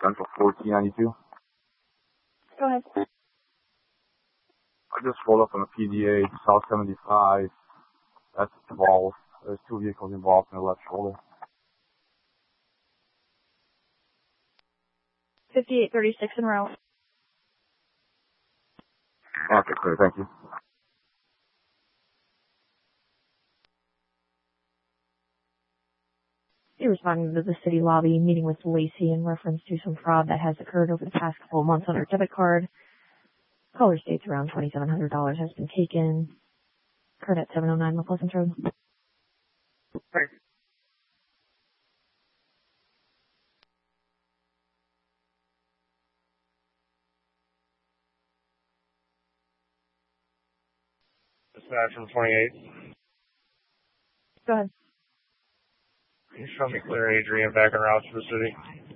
Central 1492. Go ahead. I just rolled up on a PDA, South 75. That's involved. There's 2 vehicles involved in the left shoulder. 5836 en route. Okay, clear. Thank you. You're responding to the city lobby, meeting with Lacey in reference to some fraud that has occurred over the past couple of months on her debit card. Caller states around $2,700 has been taken. Occurred at 709 Mount Pleasant Road. Right. Dispatch from 28. Go ahead. Can you show me clear Adrian back en route to the city?